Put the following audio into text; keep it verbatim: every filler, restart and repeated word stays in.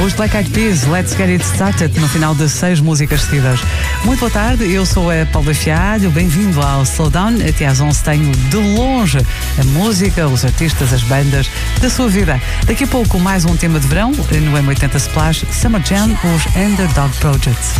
Os Black Eyed Peas, Let's Get It Started, no final de seis músicas seguidas. Muito boa tarde, eu sou a Paula Fialho, bem-vindo ao Slowdown. Até às onze tenho de longe a música, os artistas, as bandas da sua vida. Daqui a pouco mais um tema de verão, no M oitenta Splash, Summer Jam, os Underdog Project.